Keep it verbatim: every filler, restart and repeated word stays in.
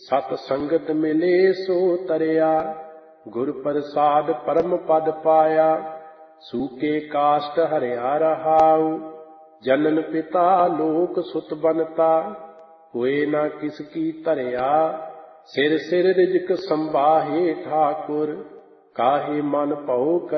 ਸਤ ਸੰਗਤ ਮਿਲੇ ਸੋ ਤਰਿਆ, ਗੁਰ ਪ੍ਰਸਾਦ ਪਰਮ ਪਦ ਪਾਇਆ। ਸੂਕੇ ਕਾਸ਼ਟ ਹਰਿਆ ਰਹਾਉ, ਜਨਨ ਪਿਤਾ ਲੋਕ ਸੁਤ ਬਨਤਾ। ਹੋਏ ਨਾ ਕਿਸ ਕੀ ਧਰਿਆ, ਸਿਰ ਸਿਰ ਰਿਜਕ ਸੰਬਾਹੇ ਠਾਕੁਰ। ਕਾਹੇ ਮਨ ਭਉ